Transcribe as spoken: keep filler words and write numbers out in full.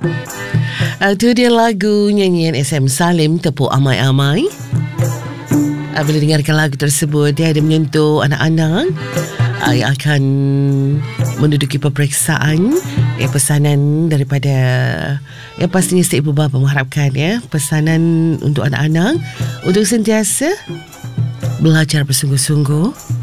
Uh, Itu dia lagu nyanyian S M Salim, Tepuk Amai-Amai. uh, Bila dengarkan lagu tersebut, dia ada menyentuh anak-anak uh, yang akan menduduki peperiksaan. Ya, pesanan daripada, yang pastinya setiap ibu bapa mengharapkan ya, pesanan untuk anak-anak untuk sentiasa belajar bersungguh-sungguh